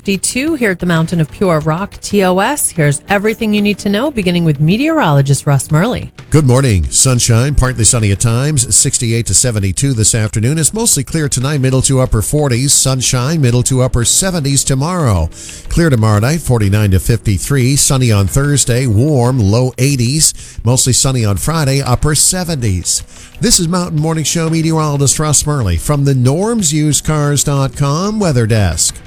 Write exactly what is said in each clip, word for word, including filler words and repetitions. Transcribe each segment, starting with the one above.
fifty-two here at the Mountain of Pure Rock, T O S. Here's everything you need to know, beginning with meteorologist Russ Murley. Good morning. Sunshine, partly sunny at times, sixty-eight to seventy-two this afternoon. It's mostly clear tonight, middle to upper forties. Sunshine, middle to upper seventies tomorrow. Clear tomorrow night, forty-nine to fifty-three. Sunny on Thursday, warm, low eighties. Mostly sunny on Friday, upper seventies. This is Mountain Morning Show meteorologist Russ Murley from the norms used cars dot com weather desk.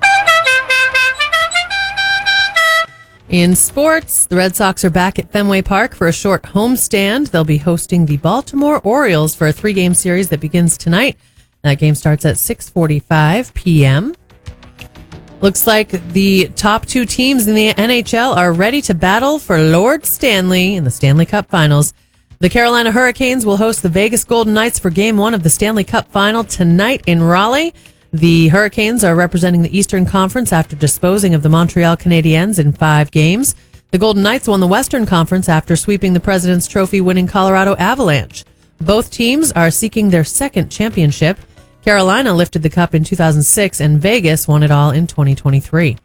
In sports, the Red Sox are back at Fenway Park for a short homestand. They'll be hosting the Baltimore Orioles for a three-game series that begins tonight. That game starts at six forty-five p.m. Looks like the top two teams in the N H L are ready to battle for Lord Stanley in the Stanley Cup Finals. The Carolina Hurricanes will host the Vegas Golden Knights for Game one of the Stanley Cup Final tonight in Raleigh. The Hurricanes are representing the Eastern Conference after disposing of the Montreal Canadiens in five games. The Golden Knights won the Western Conference after sweeping the President's Trophy-winning Colorado Avalanche. Both teams are seeking their second championship. Carolina lifted the cup in two thousand six, and Vegas won it all in twenty twenty-three.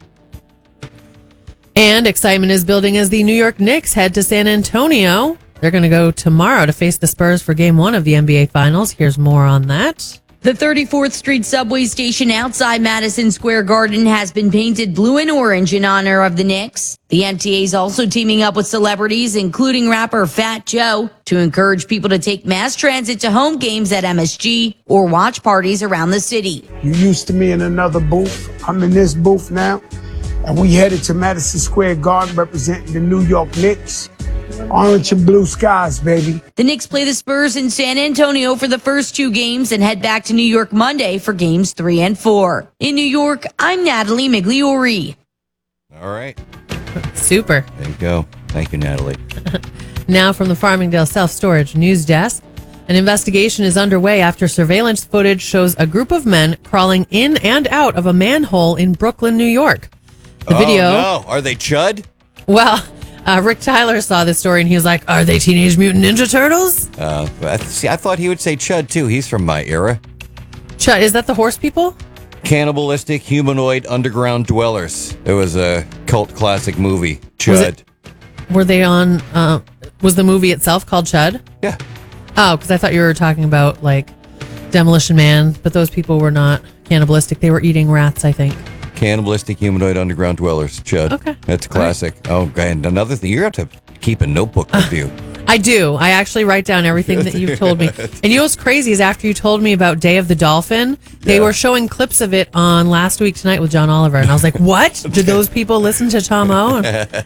And excitement is building as the New York Knicks head to San Antonio. They're going to go tomorrow to face the Spurs for Game one of the N B A Finals. Here's more on that. The thirty-fourth Street subway station outside Madison Square Garden has been painted blue and orange in honor of the Knicks. The M T A is also teaming up with celebrities, including rapper Fat Joe, to encourage people to take mass transit to home games at M S G or watch parties around the city. You used to me in another booth. I'm in this booth now, and we headed to Madison Square Garden representing the New York Knicks. Orange and blue skies, baby. The Knicks play the Spurs in San Antonio for the first two games and head back to New York Monday for games three and four. In New York, I'm Natalie Migliori. All right. Super. There you go. Thank you, Natalie. Now from the Farmingdale Self-Storage News Desk. An investigation is underway after surveillance footage shows a group of men crawling in and out of a manhole in Brooklyn, New York. The oh, video. no. Are they Chud? Well, uh, Rick Tyler saw this story and he was like, "Are they Teenage Mutant Ninja Turtles?" Uh, I- see, I thought he would say Chud, too. He's from my era. Chud, is that the horse people? Cannibalistic humanoid underground dwellers. It was a cult classic movie. Chud. Was it- Were they on, uh, was the movie itself called Chud? Yeah. Oh, because I thought you were talking about like Demolition Man, but those people were not cannibalistic. They were eating rats, I think. Cannibalistic humanoid underground dwellers. Chud. Okay. That's classic. Oh, and another thing, you have to keep a notebook with you. I do. I actually write down everything that you've told me. And you know what's crazy is after you told me about Day of the Dolphin, they Yeah. were showing clips of it on Last Week Tonight with John Oliver. And I was like, what? Did those people listen to Tom O?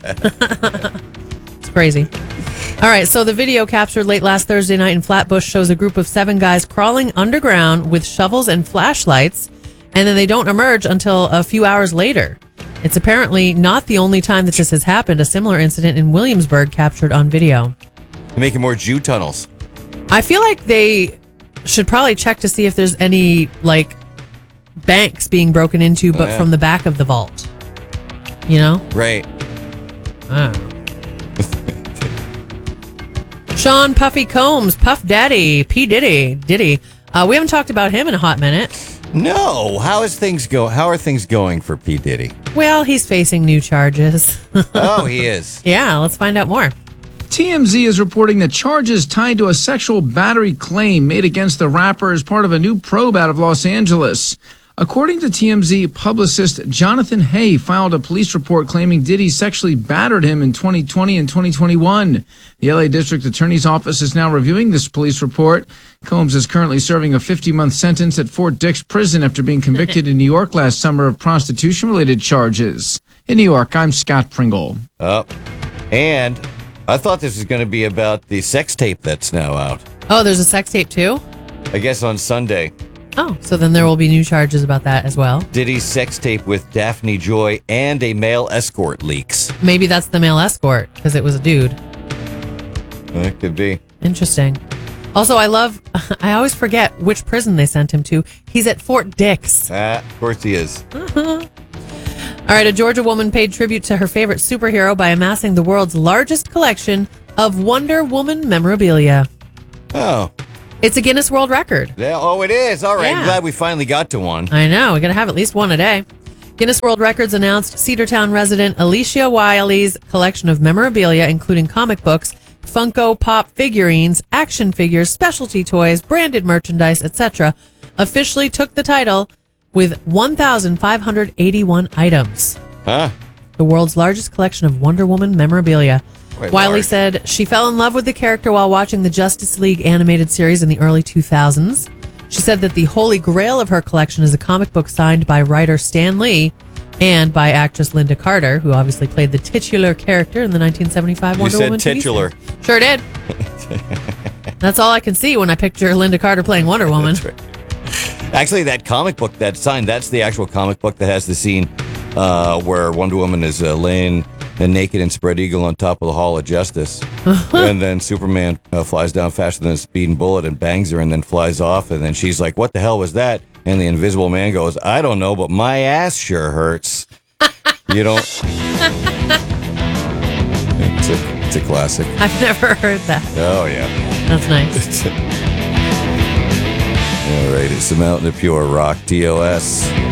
It's crazy. All right, so the video captured late last Thursday night in Flatbush shows a group of seven guys crawling underground with shovels and flashlights, and then they don't emerge until a few hours later. It's apparently not the only time that this has happened. A similar incident in Williamsburg captured on video. Making more Jew tunnels. I feel like they should probably check to see if there's any, like, banks being broken into, but yeah. from the back of the vault. You know? Right. I don't know. Sean Puffy Combs, Puff Daddy, P. Diddy, Diddy. Uh, we haven't talked about him in a hot minute. No. How is things go? How are things going for P. Diddy? Well, he's facing new charges. Oh, he is. Yeah, let's find out more. T M Z is reporting that charges tied to a sexual battery claim made against the rapper as part of a new probe out of Los Angeles. According to T M Z, publicist Jonathan Hay filed a police report claiming Diddy sexually battered him in twenty twenty and twenty twenty-one. The L A District Attorney's Office is now reviewing this police report. Combs is currently serving a fifty-month sentence at Fort Dix Prison after being convicted in New York last summer of prostitution-related charges. In New York, I'm Scott Pringle. Oh, and I thought this was going to be about the sex tape that's now out. Oh, there's a sex tape too? I guess on Sunday. Oh, so then there will be new charges about that as well. Diddy's sex tape with Daphne Joy and a male escort leaks. Maybe that's the male escort because it was a dude. That could be. Interesting. Also, I love, I always forget which prison they sent him to. He's at Fort Dix. Ah, of course he is. All right, a Georgia woman paid tribute to her favorite superhero by amassing the world's largest collection of Wonder Woman memorabilia. Oh. It's a Guinness World Record. Yeah, oh, it is. All right. Yeah. I'm glad we finally got to one. I know. We got to have at least one a day. Guinness World Records announced Cedartown resident Alicia Wiley's collection of memorabilia, including comic books, Funko Pop figurines, action figures, specialty toys, branded merchandise, et cetera, officially took the title with one thousand five hundred eighty-one items. Huh? The world's largest collection of Wonder Woman memorabilia. Quite Wiley large. said she fell in love with the character while watching the Justice League animated series in the early two thousands. She said that the holy grail of her collection is a comic book signed by writer Stan Lee and by actress Linda Carter, who obviously played the titular character in the nineteen seventy-five You Wonder said Woman T V titular. series. Sure did. That's all I can see when I picture Linda Carter playing Wonder Woman. That's right. Actually, that comic book, that sign, that's the actual comic book that has the scene uh, where Wonder Woman is uh, laying uh, naked and spread eagle on top of the Hall of Justice. And then Superman uh, flies down faster than a speeding bullet and bangs her and then flies off. And then she's like, what the hell was that? And the Invisible Man goes, I don't know, but my ass sure hurts. You don't... It's a, it's a classic. I've never heard that. Oh, yeah. That's nice. All right, it's the Mountain of Pure Rock, T O S.